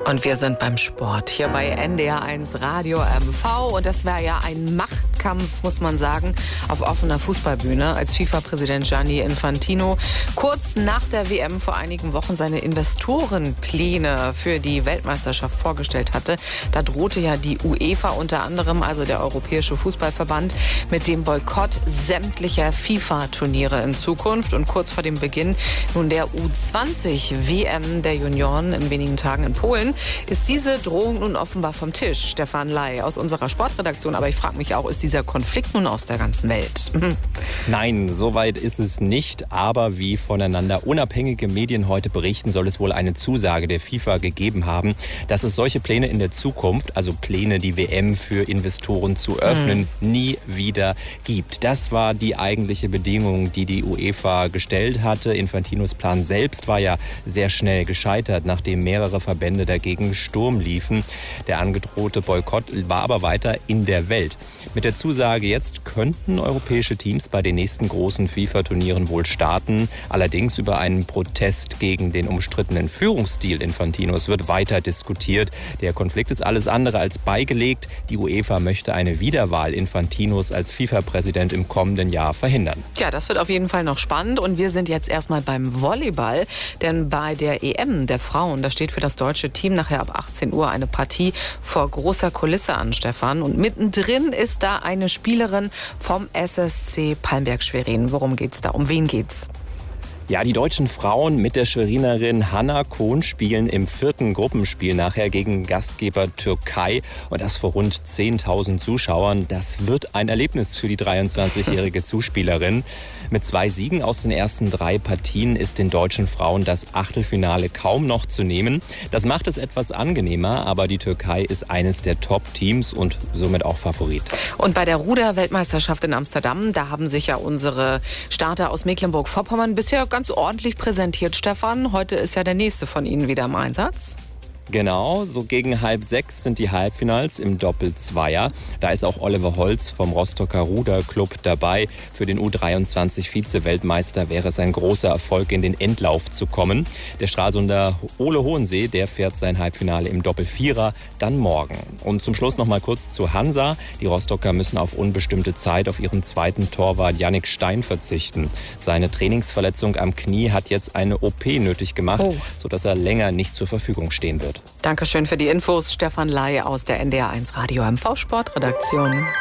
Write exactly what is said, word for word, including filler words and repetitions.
Und wir sind beim Sport, hier bei N D R eins Radio M V. Und das wäre ja ein Machtkampf, muss man sagen, auf offener Fußballbühne, als FIFA-Präsident Gianni Infantino kurz nach der W M vor einigen Wochen seine Investorenpläne für die Weltmeisterschaft vorgestellt hatte. Da drohte ja die UEFA unter anderem, also der Europäische Fußballverband, mit dem Boykott sämtlicher FIFA-Turniere in Zukunft. Und kurz vor dem Beginn nun der U zwanzig W M der Junioren in wenigen Tagen in Polen ist diese Drohung nun offenbar vom Tisch. Stefan Ley aus unserer Sportredaktion. Aber ich frage mich auch, ist dieser Konflikt nun aus der ganzen Welt? Mhm. Nein, so weit ist es nicht. Aber wie voneinander unabhängige Medien heute berichten, soll es wohl eine Zusage der FIFA gegeben haben, dass es solche Pläne in der Zukunft, also Pläne, die W M für Investoren zu öffnen, mhm. nie wieder gibt. Das war die eigentliche Bedingung, die die UEFA gestellt hatte. Infantinos Plan selbst war ja sehr schnell gescheitert, nachdem mehrere Verbände dagegen Sturm liefen. Der angedrohte Boykott war aber weiter in der Welt. Mit der Zusage jetzt könnten europäische Teams bei den nächsten großen FIFA-Turnieren wohl starten. Allerdings über einen Protest gegen den umstrittenen Führungsstil Infantinos wird weiter diskutiert. Der Konflikt ist alles andere als beigelegt. Die UEFA möchte eine Wiederwahl Infantinos als FIFA-Präsident im kommenden Jahr verhindern. Tja, das wird auf jeden Fall noch spannend. Und wir sind jetzt erstmal beim Volleyball. Denn bei der E M der Frauen, da steht für das deutsche Team nachher ab achtzehn Uhr eine Partie vor großer Kulisse an, Stefan. Und mittendrin ist da eine Spielerin vom S S C Palmberg-Schwerin. Worum geht's da? Um wen geht's? Ja, die deutschen Frauen mit der Schwerinerin Hanna Kohn spielen im vierten Gruppenspiel nachher gegen Gastgeber Türkei. Und das vor rund zehntausend Zuschauern. Das wird ein Erlebnis für die dreiundzwanzigjährige Zuspielerin. Mit zwei Siegen aus den ersten drei Partien ist den deutschen Frauen das Achtelfinale kaum noch zu nehmen. Das macht es etwas angenehmer, aber die Türkei ist eines der Top-Teams und somit auch Favorit. Und bei der Ruder-Weltmeisterschaft in Amsterdam, da haben sich ja unsere Starter aus Mecklenburg-Vorpommern bisher ganz ordentlich präsentiert, Stefan. Heute ist ja der nächste von Ihnen wieder im Einsatz. Genau, so gegen halb sechs sind die Halbfinals im Doppel-Zweier. Da ist auch Oliver Holz vom Rostocker Ruderclub dabei. Für den U dreiundzwanzig Vize-Weltmeister wäre es ein großer Erfolg, in den Endlauf zu kommen. Der Stralsunder Ole Hohensee, der fährt sein Halbfinale im Doppel-Vierer dann morgen. Und zum Schluss noch mal kurz zu Hansa. Die Rostocker müssen auf unbestimmte Zeit auf ihren zweiten Torwart Yannick Stein verzichten. Seine Trainingsverletzung am Knie hat jetzt eine O P nötig gemacht, oh. sodass er länger nicht zur Verfügung stehen wird. Dankeschön für die Infos, Stefan Ley aus der N D R eins Radio M V Sportredaktion.